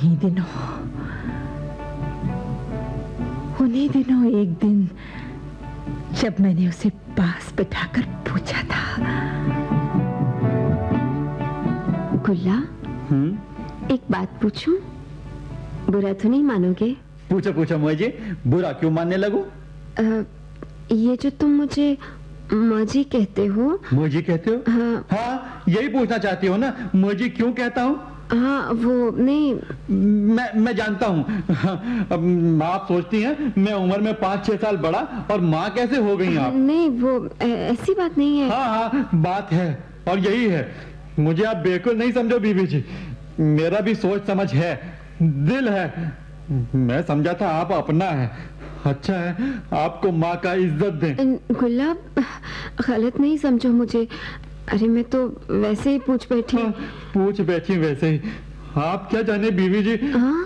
उन्हीं दिनों एक दिन जब मैंने उसे पास बिठाकर पूछा था, गुल्ला, एक बात पूछूं? बुरा तो नहीं मानोगे? पूछो पूछो मुझे, बुरा क्यों मानने लगूं? ये जो तुम मुझे मौजी कहते हो। मौजी कहते हो? हाँ, यही पूछना चाहती हो ना, मौजी क्यों कहता हूँ? हाँ, वो नहीं, मैं जानता हूँ। आप सोचती हैं मैं उम्र में 5-6 साल बड़ा और माँ कैसे हो गई आप? नहीं, वो ऐसी बात नहीं है। हाँ, बात है और यही है। मुझे आप बिल्कुल नहीं समझो बीबी जी, मेरा भी सोच समझ है, दिल है। मैं समझा था आप अपना है। अच्छा है आपको माँ का इज्जत दें। गुलाब, गलत नहीं समझो मुझे। अरे मैं तो वैसे ही पूछ बैठी। पूछ बैठी वैसे ही। आप क्या जाने बीवी जी।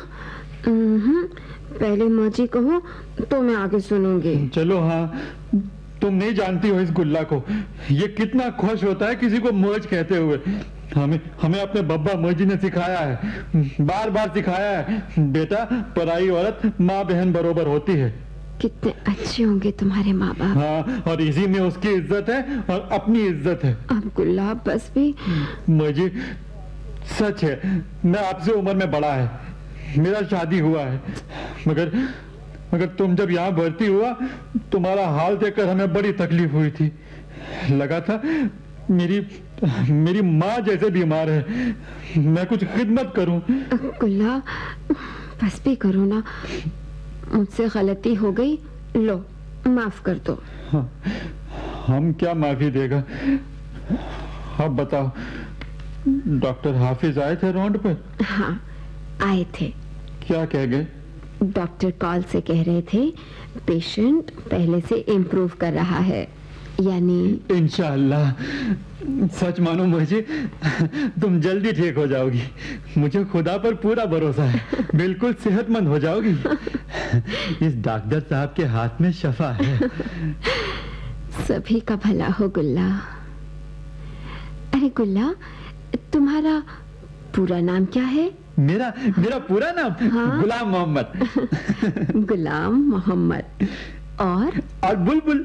पहले मौजी कहो तो मैं आगे सुनूंगी। चलो। हाँ, तुम नहीं जानती हो इस गुल्ला को, ये कितना खुश होता है किसी को मौज कहते हुए। हमें अपने बब्बा मौजी ने सिखाया है, बार बार सिखाया है, बेटा पराई औरत माँ बहन बरोबर होती है। कितने अच्छे होंगे तुम्हारे माँ बाप। हाँ, और इसी में उसकी इज्जत है और अपनी इज्जत है। अब गुलाब बस भी। मौजी, सच है मैं आपसे उम्र में बड़ा है, मेरा शादी हुआ है, मगर तुम जब यहाँ भर्ती हुआ तुम्हारा हाल देखकर हमें बड़ी तकलीफ हुई थी। लगा था मेरी माँ जैसे बीमार है, मैं कुछ खिदमत करूं। गुल्ला, बस भी करो ना, मुझसे गलती हो गई, लो माफ कर दो। हाँ, हम क्या माफी देगा। अब बताओ, डॉक्टर हाफिज आए थे राउंड पर? हाँ, आए थे। क्या कह गए? डॉक्टर कॉल से कह रहे थे पेशेंट पहले से इम्प्रूव कर रहा है, यानी इंशाअल्लाह। सच मानो मुझे, तुम जल्दी ठीक हो जाओगी। मुझे खुदा पर पूरा भरोसा है, बिल्कुल सेहतमंद हो जाओगी। इस डॉक्टर साहब के हाथ में शफा है। सभी का भला हो गुल्ला। अरे गुल्ला, तुम्हारा पूरा नाम क्या है? मेरा पूरा नाम? हाँ? गुलाम मोहम्मद। गुलाम मोहम्मद। और बुलबुल।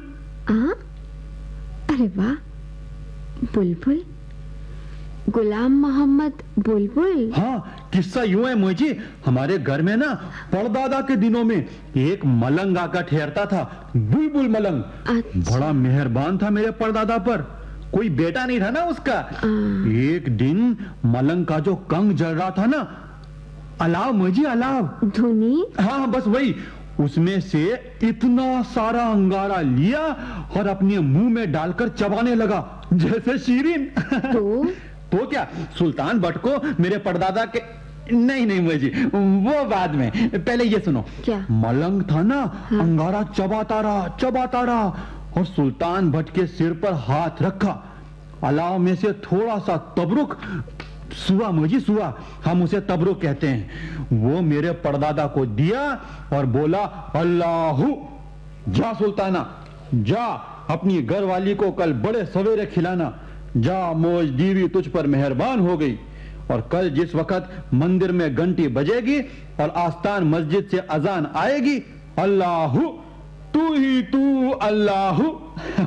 अरे वाह, बुलबुल, गुलाम मोहम्मद बुलबुल। हाँ, किस्सा यूं है मुझे, हमारे घर में ना परदादा के दिनों में एक मलंग आकर ठहरता था, बुलबुल मलंग। अच्छा। बड़ा मेहरबान था मेरे परदादा पर, कोई बेटा नहीं था ना उसका। एक दिन मलंग का जो कंग जल रहा था ना, अलाव मुझे, अलाव धुनी। हाँ, बस वही, उसमें से इतना सारा अंगारा लिया और अपने मुंह में डालकर चबाने लगा जैसे शीरीन। तो क्या, सुल्तान भट्ट को मेरे परदादा के नहीं मुझे, वो बाद में, पहले ये सुनो। क्या? मलंग था ना, अंगारा चबाता रहा और सुल्तान भट्ट के सिर पर हाथ रखा, अलाव में से थोड़ा सा तबरुक, सुआ मुझे, सुआ, हम उसे तबरुक कहते हैं, वो मेरे परदादा को दिया और बोला, अल्लाहू, जा सुल्ताना, जा अपनी घर वाली को कल बड़े सवेरे खिलाना, जा मौज दीवी तुझ पर मेहरबान हो गई, और कल जिस वक्त मंदिर में घंटी बजेगी और आस्तान मस्जिद से अजान आएगी, अल्लाहू, तू ही तू, अल्लाहू।